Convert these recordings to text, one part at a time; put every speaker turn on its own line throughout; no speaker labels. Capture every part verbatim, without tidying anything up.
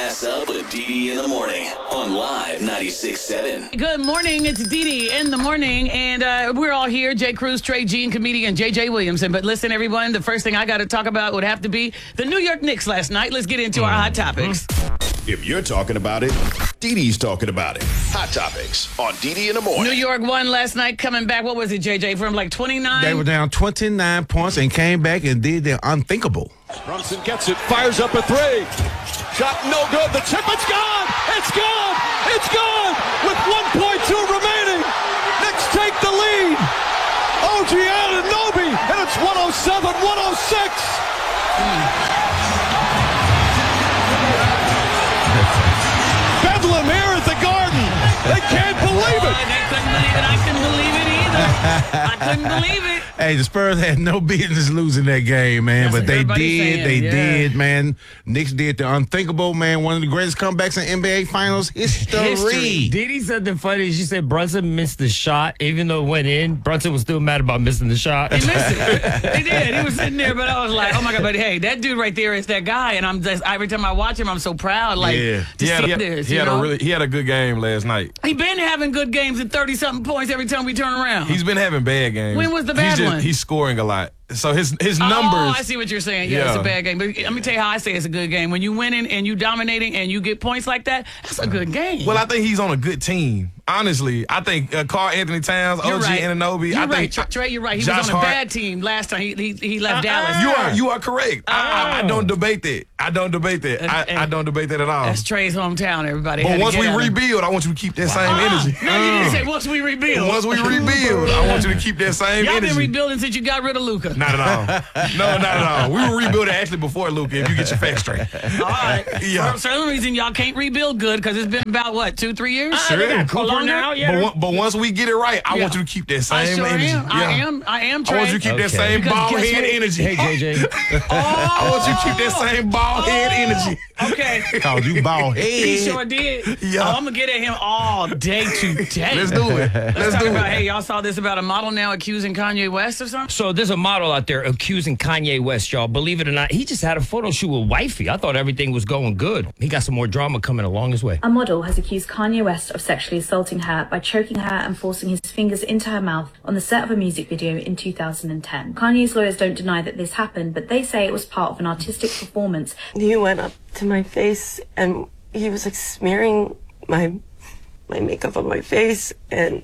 Gas up with Dee Dee in the morning on Live ninety-six point seven.
Good morning. It's Dee Dee in the morning, and uh, we're all here. Jay Cruz, Trey G, and comedian J J Williamson. But listen, everyone, the first thing I got to talk about would have to be the New York Knicks last night. Let's get into our hot topics.
If you're talking about it, Dee Dee's talking about it. Hot Topics on Dee Dee in the morning.
New York won last night, coming back. What was it, J J, from like twenty-nine?
They were down twenty-nine points and came back and did the unthinkable.
Brunson gets it, fires up a three. Shot no good. The tip, it's gone. It's gone. It's gone. With one point two remaining. Knicks take the lead. O G Anunoby, and it's one oh seven one oh six. Mm. Bedlam here at the Garden. They can't believe it.
Oh, they couldn't believe it. I couldn't believe it either. I couldn't believe it.
Hey, the Spurs had no business losing that game, man,
That's
but
what
they
everybody's
did.
saying,
They
yeah.
did, man. Knicks did the unthinkable, man. One of the greatest comebacks in N B A Finals history.
History.
Dee Dee said the funny. She said Brunson missed the shot, even though it went in. Brunson was still mad about missing the shot.
He missed it. He did. He was sitting there, but I was like, oh my God, but hey, that dude right there is that guy. And I'm just, every time I watch him, I'm so proud. Like,
Yeah.
to
He had,
see
a,
this.
he,
you
had
know?
a really, he had a good game last night.
He been having good games and thirty-something points every time we turn around.
He's been having bad games.
When was the bad
he's just,
one?
He's scoring a lot. So his his
Oh,
numbers.
I see what you're saying. Yeah,
Yeah.
it's a bad game. But let me tell you how I say it's a good game. When you winning and you dominating and you get points like that, that's a good game.
Well, I think he's on a good team. Honestly, I think uh, Karl Anthony Towns,
You're
O G
right.
Anunoby.
You're
I
right,
think
Trey, Trey, you're right. He
Josh
was on a
Hart-
bad team last time. He he, he left Dallas.
You are you are correct. I, I, I don't debate that. I don't debate that.
Uh,
I, I don't debate that at all.
That's Trey's hometown, everybody.
But
Had to
once
get
we
at him.
rebuild, I want you to keep that same
Uh-uh.
energy.
No, you didn't say once we rebuild.
Once we rebuild, I want you to keep that same
Y'all
energy.
been rebuilding since you got rid of Luka.
Not at all. No, not at all. We were rebuilding actually before Luka, if you get your facts straight.
All right.
Yeah.
For some reason, y'all can't rebuild good because it's been about, what, two, three years?
Ah, they got Cooper
Longer?
now, yeah.
But, one- but once we get it right, I
Yeah.
want you to keep that
I
same
sure
energy.
am. I
Yeah.
am. I am,
I
Trey.
want you to keep that
Okay.
same
Because
ball
guess
head
what?
energy.
Hey, J J.
I want you to keep that same ball head energy.
Okay.
Called you ball
He
head.
sure did.
Yeah.
Oh, I'm going to get at him all day today.
Let's do it. Let's,
Let's talk
do
about,
it.
hey, y'all saw this about a model now accusing Kanye West or something?
So there's a model out there accusing Kanye West, y'all. Believe it or not, he just had a photo shoot with wifey. I thought everything was going good. He got some more drama coming along his way.
A model has accused Kanye West of sexually assaulting her by choking her and forcing his fingers into her mouth on the set of a music video in two thousand ten. Kanye's lawyers don't deny that this happened, but they say it was part of an artistic performance.
He went up to my face and he was like smearing my my makeup on my face and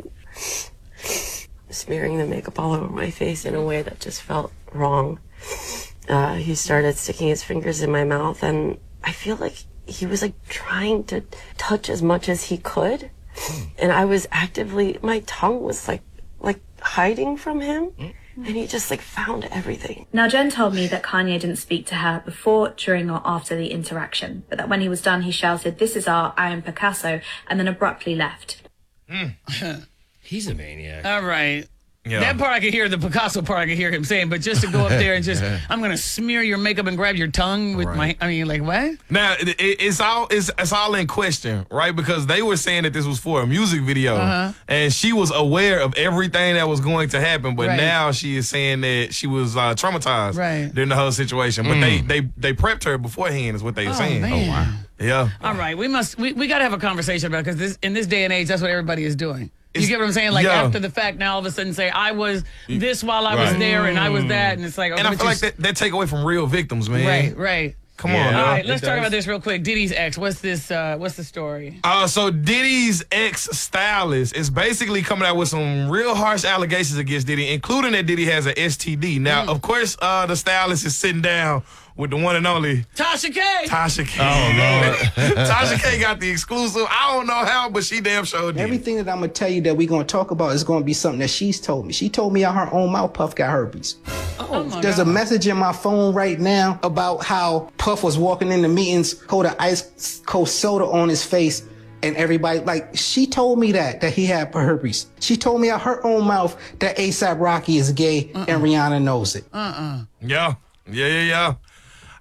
smearing the makeup all over my face in a way that just felt wrong. Uh, he started sticking his fingers in my mouth and I feel like he was like trying to touch as much as he could. And I was actively, my tongue was like, like hiding from him. And he just like found everything.
Now, Jen told me that Kanye didn't speak to her before, during, or after the interaction, but that when he was done, he shouted, "This is art, I am Picasso," and then abruptly left.
He's a maniac.
All right.
Yeah.
That part I could hear, the Picasso part I could hear him saying, but just to go up there and just, I'm going to smear your makeup and grab your tongue with my, I mean, like, what?
Now it, it- it's all it's, it's all in question, right? Because they were saying that this was for a music video,
Uh-huh.
and she was aware of everything that was going to happen. But
Right.
now she is saying that she was uh, traumatized
Right.
during the whole situation. But they they they prepped her beforehand, is what they were
Oh,
saying.
man.
Yeah.
All right, we must, we, we got to have a conversation about it because this, in this day and age, that's what everybody is doing. You
It's-
get what I'm saying? Like
yeah.
after the fact, now all of a sudden say, I was this while I was
Right.
there and I was that. And it's like, oh,
And I
but
feel
you
like that, that take away from real victims, man.
Right, right.
Come
Yeah.
on,
All
now.
right, let's
it
talk
does.
about this real quick. Diddy's ex, what's this, uh, what's the story?
Uh, so Diddy's ex-stylist is basically coming out with some real harsh allegations against Diddy, including that Diddy has an S T D. Now,
Mm.
of course, uh, the stylist is sitting down with the one and only
Tasha K.
Tasha K.
Oh, Lord.
Tasha K got the exclusive. I don't know how, but she damn sure did.
Everything that I'm gonna tell you that we're gonna talk about is gonna be something that she's told me. She told me out her own mouth Puff got herpes.
Oh, my
There's
God.
a message in my phone right now about how Puff was walking into meetings, hold an ice cold soda on his face, and everybody, like, she told me that, that he had herpes. She told me out her own mouth that ASAP Rocky is gay and Rihanna knows it.
Yeah, yeah, yeah, yeah.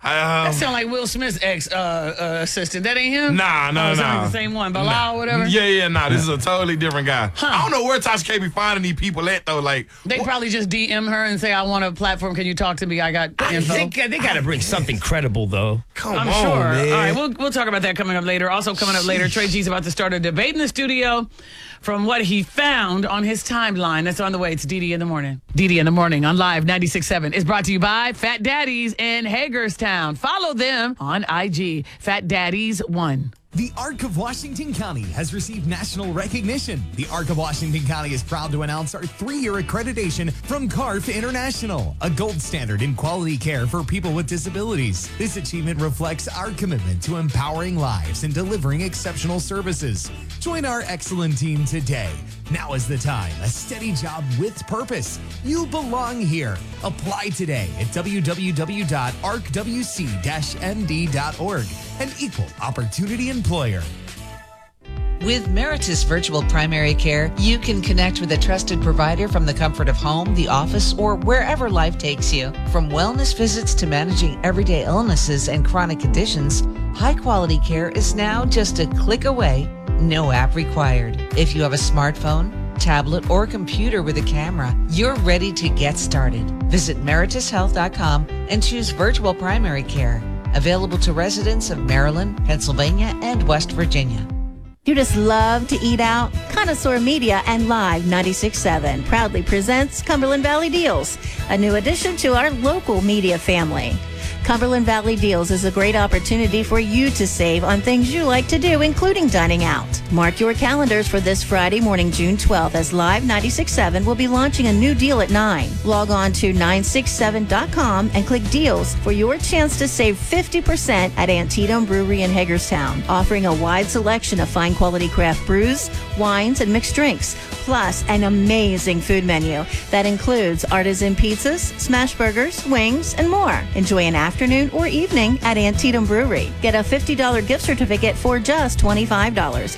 Um,
That sound like Will Smith's ex uh, uh, assistant. That ain't him?
Nah, no,
oh, it sound
nah.
like the same one. Bilal
Nah.
or whatever?
Yeah, yeah, nah. This is a totally different guy.
Huh.
I don't know where Tasha K be finding these people at, though. Like,
They
what-
probably just D M her and say, I want a platform. Can you talk to me? I got
I
info.
think they got to bring something credible, though.
Come
I'm
on,
sure.
man.
All right, we'll, we'll talk about that coming up later. Also coming up later, Trey G's about to start a debate in the studio from what he found on his timeline. That's on the way. It's D D in the morning. D D in the morning on Live ninety-six point seven is brought to you by Fat Daddies in Hagerstown. Follow them on I G, Fat Daddies one.
The Arc of Washington County has received national recognition. The Arc of Washington County is proud to announce our three-year accreditation from C A R F International, a gold standard in quality care for people with disabilities. This achievement reflects our commitment to empowering lives and delivering exceptional services. Join our excellent team today. Now is the time. A steady job with purpose. You belong here. Apply today at w w w dot arc w c dash m d dot org. An equal opportunity employer.
With Meritus Virtual Primary Care, you can connect with a trusted provider from the comfort of home, the office, or wherever life takes you. From wellness visits to managing everyday illnesses and chronic conditions, high-quality care is now just a click away, no app required. If you have a smartphone, tablet, or computer with a camera, you're ready to get started. Visit meritus health dot com and choose Virtual Primary Care. Available to residents of Maryland, Pennsylvania, and West Virginia.
You just love to eat out? Connoisseur Media and Live ninety-six point seven proudly presents Cumberland Valley Deals, a new addition to our local media family. Cumberland Valley Deals is a great opportunity for you to save on things you like to do, including dining out. Mark your calendars for this Friday morning, June twelfth, as Live ninety-six point seven will be launching a new deal at nine. Log on to nine six seven dot com and click Deals for your chance to save fifty percent at Antietam Brewery in Hagerstown, offering a wide selection of fine quality craft brews, wines, and mixed drinks, plus an amazing food menu that includes artisan pizzas, smash burgers, wings, and more. Enjoy an afternoon or evening at Antietam Brewery. Get a fifty dollars gift certificate for just twenty-five dollars